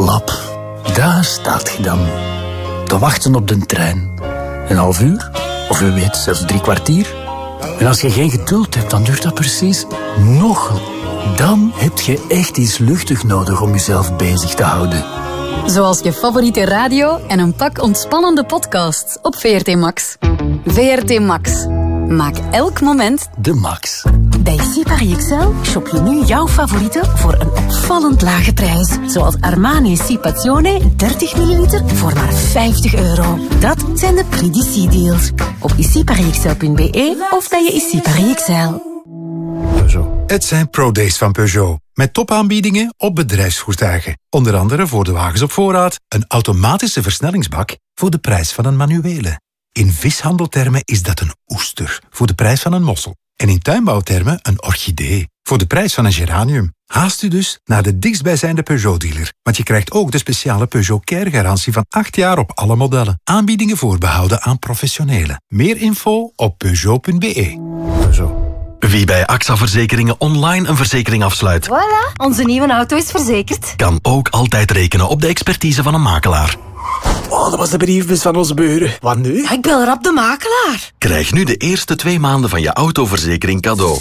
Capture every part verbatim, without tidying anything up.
Lap, daar staat je dan. Te wachten op de trein. Een half uur, of wie weet, zelfs drie kwartier. En als je geen geduld hebt, dan duurt dat precies nog. Dan heb je echt iets luchtig nodig om jezelf bezig te houden. Zoals je favoriete radio en een pak ontspannende podcasts op V R T Max. V R T Max. Maak elk moment de max. Bij Sipari Excel shop je nu jouw favorieten voor een opvallend lage prijs. Zoals Armani Sipazione dertig milliliter voor maar vijftig euro. Dat zijn de Prix d'Ici deals. Op isipari excel punt b e of bij je Isipari Excel. Het zijn Pro-Days van Peugeot. Met topaanbiedingen op bedrijfsvoertuigen. Onder andere voor de wagens op voorraad een automatische versnellingsbak voor de prijs van een manuele. In vishandeltermen is dat een oester voor de prijs van een mossel. En in tuinbouwtermen een orchidee voor de prijs van een geranium. Haast u dus naar de dichtstbijzijnde Peugeot-dealer. Want je krijgt ook de speciale Peugeot Care-garantie van acht jaar op alle modellen. Aanbiedingen voorbehouden aan professionelen. Meer info op peugeot punt b e. Peugeot. Wie bij A X A-verzekeringen online een verzekering afsluit. Voilà, onze nieuwe auto is verzekerd. Kan ook altijd rekenen op de expertise van een makelaar. Oh, dat was de briefbus van onze buren. Wat nu? Ja, ik bel rap de makelaar. Krijg nu de eerste twee maanden van je autoverzekering cadeau.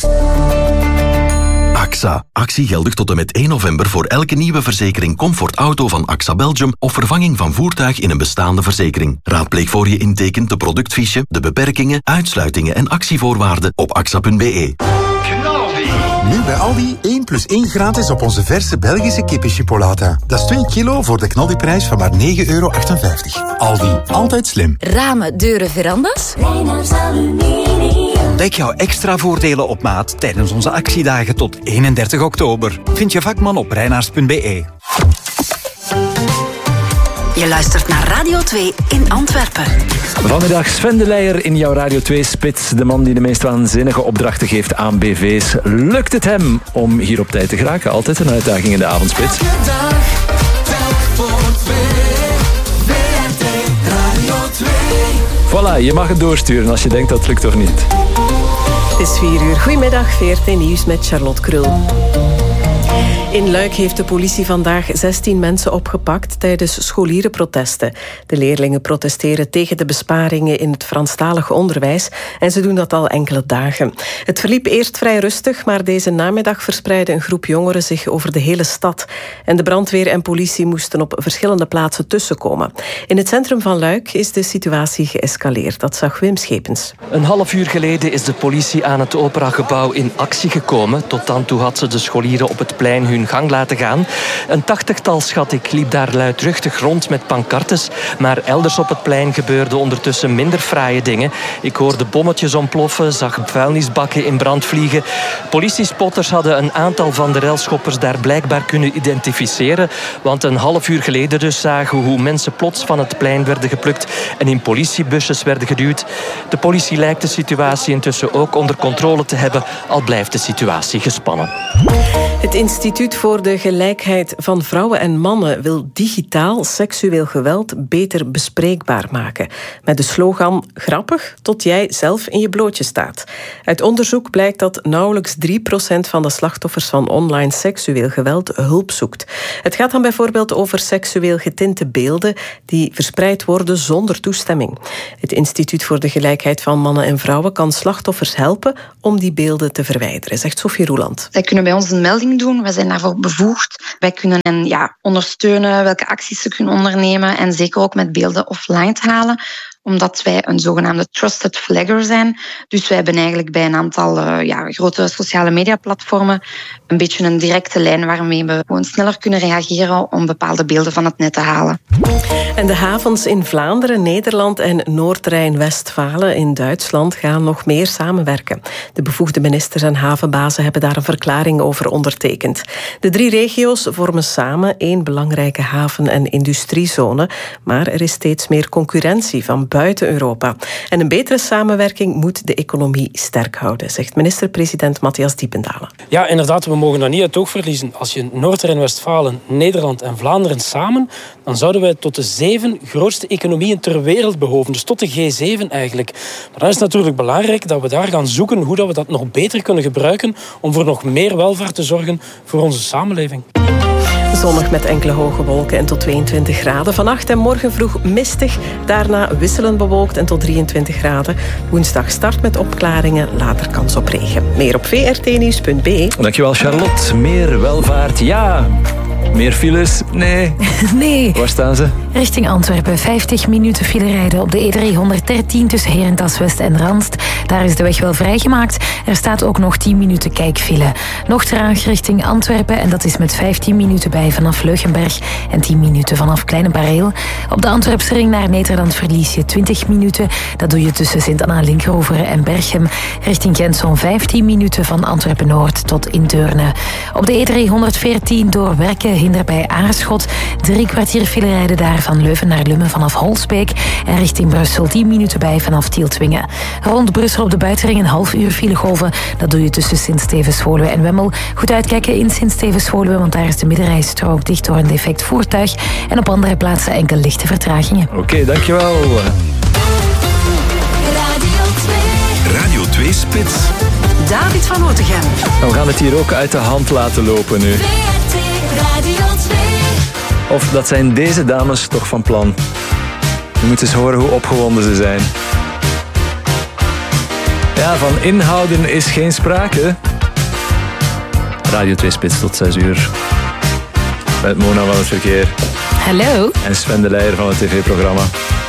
A X A. Actie geldig tot en met één november voor elke nieuwe verzekering Comfort Auto van A X A Belgium of vervanging van voertuig in een bestaande verzekering. Raadpleeg voor je intekent de productfiche, de beperkingen, uitsluitingen en actievoorwaarden op axa punt b e. Nu bij Aldi één plus één gratis op onze verse Belgische kippenchipolata. Dat is twee kilo voor de knaldiprijs van maar negen euro achtenvijftig. Aldi, altijd slim. ramen, deuren, verandas. Ontdek jouw extra voordelen op maat tijdens onze actiedagen tot eenendertig oktober. Vind je vakman op reinaars punt b e. Je luistert naar Radio twee in Antwerpen. Vanmiddag Sven de Leijer in jouw Radio twee-spits. De man die de meest waanzinnige opdrachten geeft aan B V's. Lukt het hem om hier op tijd te geraken? Altijd een uitdaging in de avondspits. Voilà, je mag het doorsturen als je denkt dat het lukt of niet. Het is vier uur. Goedemiddag, V R T Nieuws met Charlotte Krul. In Luik heeft de politie vandaag zestien mensen opgepakt tijdens scholierenprotesten. De leerlingen protesteren tegen de besparingen in het Franstalige onderwijs en ze doen dat al enkele dagen. Het verliep eerst vrij rustig, maar deze namiddag verspreidde een groep jongeren zich over de hele stad. En de brandweer en politie moesten op verschillende plaatsen tussenkomen. In het centrum van Luik is de situatie geëscaleerd. Dat zag Wim Schepens. Een half uur geleden is de politie aan het operagebouw in actie gekomen. Tot dan toe had ze de scholieren op het plein hun gang laten gaan. Een tachtigtal, schat ik, liep daar luidruchtig rond met pancartes. Maar elders op het plein gebeurden ondertussen minder fraaie dingen. Ik hoorde bommetjes ontploffen, zag vuilnisbakken in brand vliegen. Politiespotters hadden een aantal van de relschoppers daar blijkbaar kunnen identificeren. Want een half uur geleden dus zagen we hoe mensen plots van het plein werden geplukt en in politiebusjes werden geduwd. De politie lijkt de situatie intussen ook onder controle te hebben, al blijft de situatie gespannen. Het Instituut voor de Gelijkheid van Vrouwen en Mannen wil digitaal seksueel geweld beter bespreekbaar maken. Met de slogan grappig tot jij zelf in je blootje staat. Uit onderzoek blijkt dat nauwelijks drie procent van de slachtoffers van online seksueel geweld hulp zoekt. Het gaat dan bijvoorbeeld over seksueel getinte beelden die verspreid worden zonder toestemming. Het Instituut voor de Gelijkheid van Mannen en Vrouwen kan slachtoffers helpen om die beelden te verwijderen, zegt Sophie Roeland. Zij kunnen bij ons een melding doen. Wij zijn daarvoor bevoegd. Wij kunnen hen ja, ondersteunen welke acties ze kunnen ondernemen en zeker ook met beelden offline te halen, omdat wij een zogenaamde trusted flagger zijn. Dus wij hebben eigenlijk bij een aantal uh, ja, grote sociale mediaplatformen een beetje een directe lijn waarmee we gewoon sneller kunnen reageren om bepaalde beelden van het net te halen. En de havens in Vlaanderen, Nederland en Noord-Rijn-Westfalen in Duitsland gaan nog meer samenwerken. De bevoegde ministers en havenbazen hebben daar een verklaring over ondertekend. De drie regio's vormen samen één belangrijke haven- en industriezone, maar er is steeds meer concurrentie van buiten Europa. En een betere samenwerking moet de economie sterk houden, zegt minister-president Matthias Diependalen. Ja, inderdaad, we mogen dat niet uit het oog verliezen. Als je Noord-Rijn-Westfalen, Nederland en Vlaanderen samen, dan zouden wij tot de zeven grootste economieën ter wereld behoren. Dus tot de G zeven eigenlijk. Maar dan is het natuurlijk belangrijk dat we daar gaan zoeken hoe dat we dat nog beter kunnen gebruiken om voor nog meer welvaart te zorgen voor onze samenleving. Zonnig met enkele hoge wolken en tot tweeëntwintig graden. Vannacht en morgen vroeg mistig, daarna wisselend bewolkt en tot drieëntwintig graden. Woensdag start met opklaringen, later kans op regen. Meer op v r t nieuws punt b e. Dankjewel Charlotte. Meer welvaart, ja. Meer files? Nee. Nee. Waar staan ze? Richting Antwerpen. vijftig minuten file rijden op de E driehonderddertien tussen Herentals-West en Randst. Daar is de weg wel vrijgemaakt. Er staat ook nog tien minuten kijkfile. Nog traag richting Antwerpen en dat is met vijftien minuten bij vanaf Leugenberg en tien minuten vanaf Kleine Bareel. Op de Antwerpse ring naar Nederland verlies je twintig minuten. Dat doe je tussen Sint-Anna-Linkeroveren en Berchem. Richting Gent zo'n vijftien minuten van Antwerpen-Noord tot in Deurne. Op de E driehonderdveertien door Werken hinder bij Aarschot. Drie kwartier file rijden daar van Leuven naar Lummen vanaf Holsbeek. En richting Brussel tien minuten bij vanaf Tieltwingen. Rond Brussel op de buitenring een half uur filegolven. Dat doe je tussen Sint-Stevens-Woluwe en Wemmel. Goed uitkijken in Sint-Stevens-Woluwe, want daar is de middenrijstrook dicht door een defect voertuig. En op andere plaatsen enkel lichte vertragingen. Oké, okay, dankjewel. Radio twee Spits. David van Otegem. We gaan het hier ook uit de hand laten lopen nu. Of dat zijn deze dames toch van plan. Je moet eens horen hoe opgewonden ze zijn. Ja, van inhouden is geen sprake. Radio twee Spits tot zes uur. Met Mona van het verkeer. Hallo. En Sven de Leijer van het tv-programma.